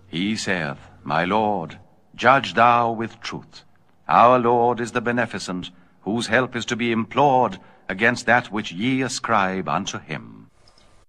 He saith, My Lord, judge thou with truth. Our Lord is the beneficent, whose help is to be implored against that which ye ascribe unto him.